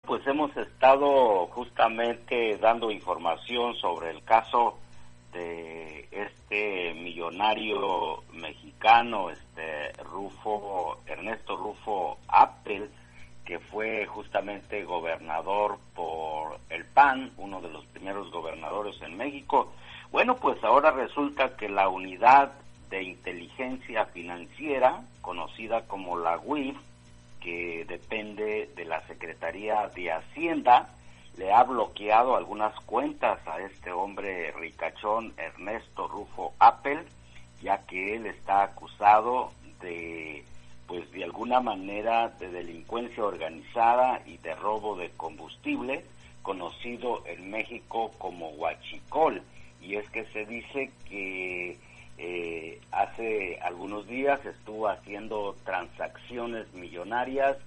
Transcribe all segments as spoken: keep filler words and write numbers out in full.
pues hemos estado justamente dando información sobre el caso de este millonario mexicano, este Rufo, Ernesto Rufo Appel, que fue justamente gobernador por el P A N, uno de los primeros gobernadores en México. Bueno, pues ahora resulta que la unidad de inteligencia financiera, conocida como la U I F, que depende de la Secretaría de Hacienda, le ha bloqueado algunas cuentas a este hombre ricachón, Ernesto Rufo Appel, ya que él está acusado de, pues de alguna manera, de delincuencia organizada y de robo de combustible, conocido en México como huachicol. Y es que se dice que eh, hace algunos días estuvo haciendo transacciones millonarias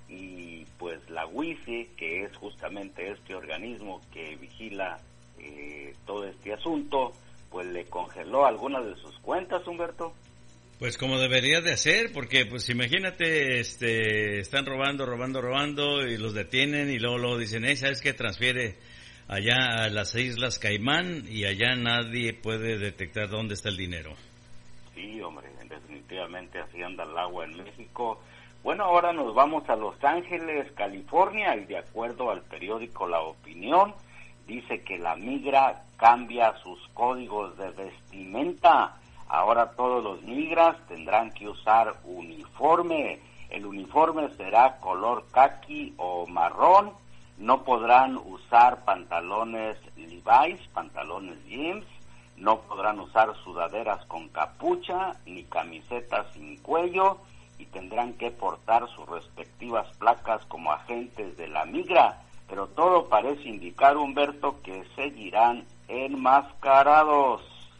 y pues la U I F, que es justamente este organismo que vigila eh, todo este asunto, pues le congeló algunas de sus cuentas, Humberto. Pues como debería de hacer, porque pues imagínate, este, están robando, robando, robando y los detienen y luego, luego dicen, eh, ¿sabes qué? Transfiere allá a las Islas Caimán y allá nadie puede detectar dónde está el dinero. Sí, hombre, definitivamente así anda el agua en México. Bueno, ahora nos vamos a Los Ángeles, California, y de acuerdo al periódico La Opinión, dice que la migra cambia sus códigos de vestimenta. Ahora todos los migras tendrán que usar uniforme. El uniforme será color caqui o marrón. No podrán usar pantalones Levi's, pantalones jeans. No podrán usar sudaderas con capucha ni camisetas sin cuello, y tendrán que portar sus respectivas placas como agentes de la migra, pero todo parece indicar, Humberto, que seguirán enmascarados.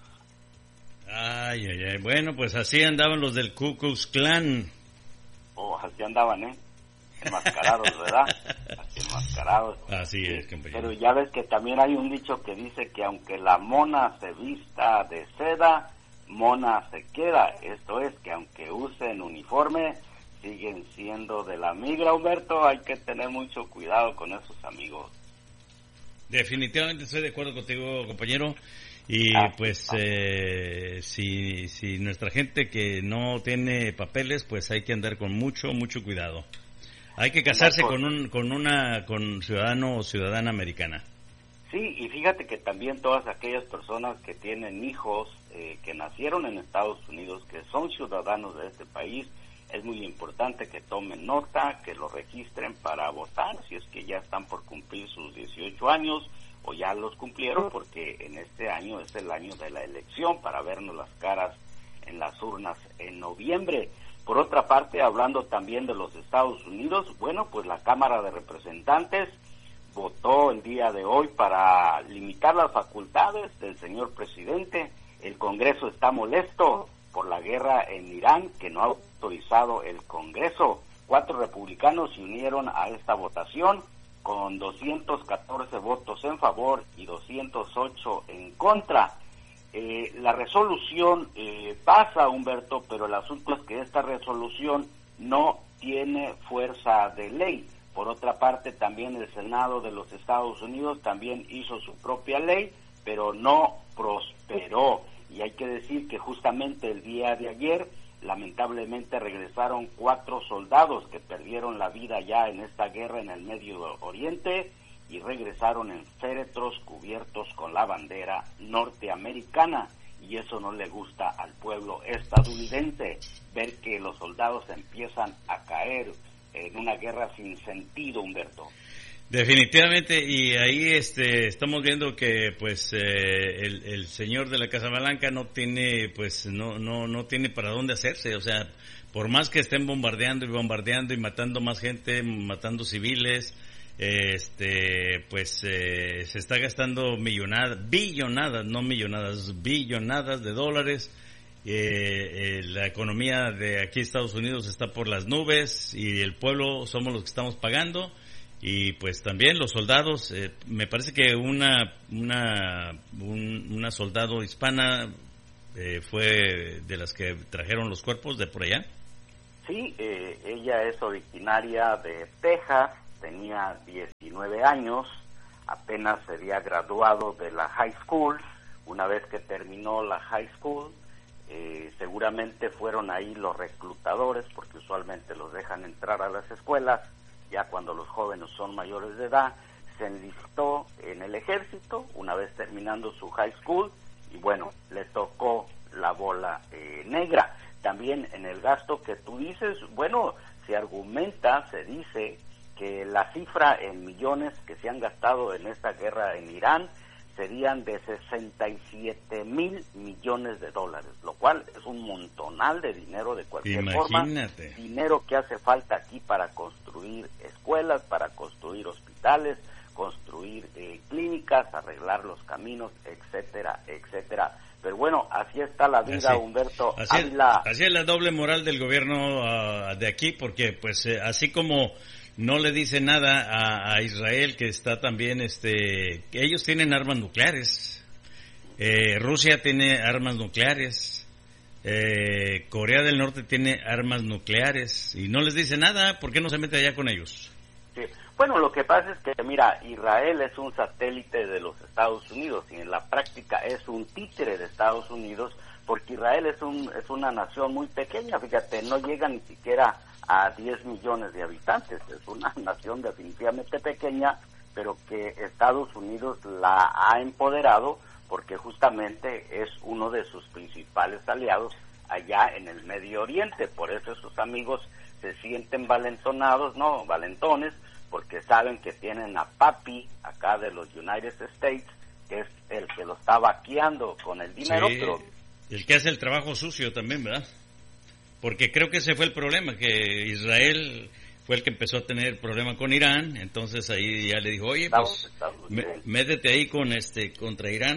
Ay, ay, ay, bueno, pues así andaban los del Ku Klux Klan. Oh, así andaban, ¿eh? Enmascarados, ¿verdad? Así enmascarados. Así es, compañero. Pero ya ves que también hay un dicho que dice que aunque la mona se vista de seda, mona se queda. Esto es que aunque usen uniforme, siguen siendo de la migra, Humberto. Hay que tener mucho cuidado con esos amigos. Definitivamente estoy de acuerdo contigo, compañero. Y ah, pues ah. Eh, si, si nuestra gente que no tiene papeles, pues hay que andar con mucho, mucho cuidado. Hay que casarse con un con una con ciudadano o ciudadana americana. Sí, y fíjate que también todas aquellas personas que tienen hijos eh, que nacieron en Estados Unidos, que son ciudadanos de este país, es muy importante que tomen nota, que lo registren para votar, si es que ya están por cumplir sus dieciocho años o ya los cumplieron, porque en este año es el año de la elección para vernos las caras en las urnas en noviembre. Por otra parte, hablando también de los Estados Unidos, bueno, pues la Cámara de Representantes votó el día de hoy para limitar las facultades del señor presidente. El Congreso está molesto por la guerra en Irán, que no ha autorizado el Congreso. Cuatro republicanos se unieron a esta votación con doscientos catorce votos en favor y doscientos ocho en contra. Eh, la resolución eh, pasa, Humberto, pero el asunto es que esta resolución no tiene fuerza de ley. Por otra parte, también el Senado de los Estados Unidos también hizo su propia ley, pero no prosperó. Y hay que decir que justamente el día de ayer, lamentablemente regresaron cuatro soldados que perdieron la vida ya en esta guerra en el Medio Oriente, y regresaron en féretros cubiertos con la bandera norteamericana, y eso no le gusta al pueblo estadounidense, ver que los soldados empiezan a caer en una guerra sin sentido, Humberto. Definitivamente, y ahí este estamos viendo que pues eh, el, el señor de la Casa Blanca no tiene pues no no no tiene para dónde hacerse, o sea, por más que estén bombardeando y bombardeando y matando más gente, matando civiles, este pues eh, se está gastando millonadas, billonadas, no millonadas, billonadas de dólares. Eh, eh, la economía de aquí Estados Unidos está por las nubes y el pueblo somos los que estamos pagando, y pues también los soldados. Eh, me parece que una una un, una soldado hispana eh, fue de las que trajeron los cuerpos de por allá. Sí, eh, ella es originaria de Texas, tenía diecinueve años, apenas se había graduado de la high school. Una vez que terminó la high school, eh, seguramente fueron ahí los reclutadores, porque usualmente los dejan entrar a las escuelas, ya cuando los jóvenes son mayores de edad. Se enlistó en el ejército, una vez terminando su high school, y bueno, le tocó la bola eh, negra. También en el gasto que tú dices, bueno, se argumenta, se dice que la cifra en millones que se han gastado en esta guerra en Irán serían de sesenta y siete mil millones de dólares, lo cual es un montonal de dinero de cualquier Imagínate. forma. Dinero que hace falta aquí para construir escuelas, para construir hospitales, construir eh, clínicas, arreglar los caminos, etcétera, etcétera. Pero bueno, así está la vida, así, Humberto así Ávila. Es, así es la doble moral del gobierno uh, de aquí, porque pues eh, así como no le dice nada a, a Israel, que está también, este, que ellos tienen armas nucleares, eh, Rusia tiene armas nucleares, eh, Corea del Norte tiene armas nucleares, y no les dice nada. ¿Por qué no se mete allá con ellos? Sí. Bueno, lo que pasa es que, mira, Israel es un satélite de los Estados Unidos y en la práctica es un títere de Estados Unidos, porque Israel es un es una nación muy pequeña, fíjate, no llega ni siquiera a diez millones de habitantes, es una nación definitivamente pequeña, pero que Estados Unidos la ha empoderado porque justamente es uno de sus principales aliados allá en el Medio Oriente. Por eso sus amigos se sienten valentonados, no, valentones, porque saben que tienen a papi acá de los United States, que es el que lo está vaqueando con el dinero. Sí, pero el que hace el trabajo sucio también, ¿verdad? Porque creo que ese fue el problema, que Israel fue el que empezó a tener problema con Irán, entonces ahí ya le dijo, oye, pues, me, métete ahí con este contra Irán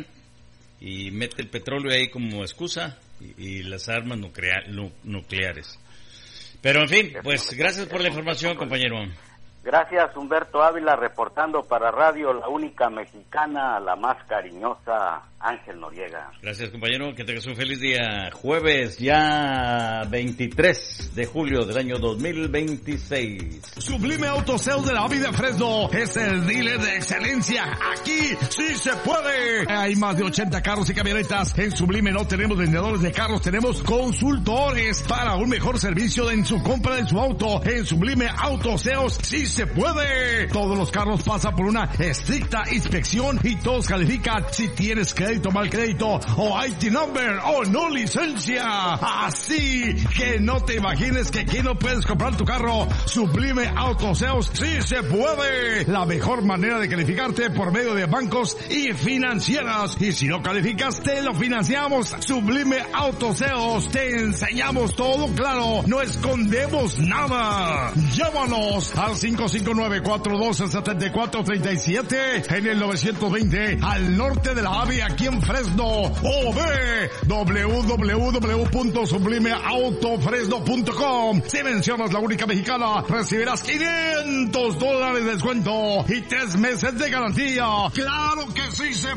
y mete el petróleo ahí como excusa y, y las armas nuclear, nu, nucleares. Pero en fin, pues gracias por la información, compañero. Gracias, Humberto Ávila, reportando para Radio La Única Mexicana, la más cariñosa, Ángel Noriega. Gracias, compañero, que tengas un feliz día. Jueves ya veintitrés de julio del año dos mil veintiséis. Sublime Auto Sales de la Vida Fresno es el dealer de excelencia. Aquí sí se puede. Hay más de ochenta carros y camionetas. En Sublime no tenemos vendedores de carros, tenemos consultores para un mejor servicio en su compra de su auto. En Sublime Auto Sales sí se puede. Todos los carros pasan por una estricta inspección y todos califican si tienes crédito, mal crédito o I T number o no licencia. Así que no te imagines que aquí no puedes comprar tu carro. Sublime Auto Sales sí se puede. La mejor manera de calificarte por medio de bancos y financieras. Y si no calificas, te lo financiamos. Sublime Auto Sales. Te enseñamos todo claro. No escondemos nada. Llámanos al cinco cinco nueve, cuatro dos cero, siete cuatro tres siete en el novecientos veinte al norte de la Ave aquí en Fresno, o ve doble u doble u doble u punto sublime auto fresno punto com. Si mencionas La Única Mexicana, recibirás quinientos dólares de descuento y tres meses de garantía. ¡Claro que sí se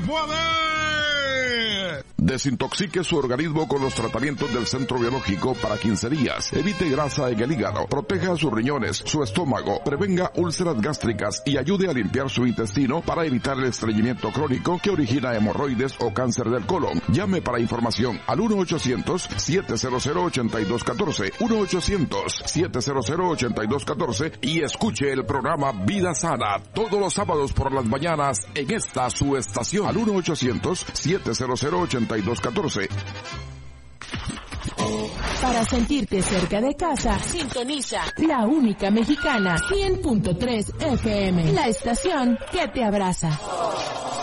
puede! Desintoxique su organismo con los tratamientos del Centro Biológico para quince días. Evite grasa en el hígado, proteja sus riñones, su estómago, prevenga úlceras gástricas y ayude a limpiar su intestino para evitar el estreñimiento crónico que origina hemorroides o cáncer del colon. Llame para información al uno ochocientos, siete cero cero, ocho dos uno cuatro, uno ochocientos, siete cero cero, ocho dos uno cuatro y escuche el programa Vida Sana todos los sábados por las mañanas en esta su estación al uno ochocientos, siete cero cero, ocho dos uno cuatro. Para sentirte cerca de casa, sintoniza La Única Mexicana, cien punto tres F M, la estación que te abraza.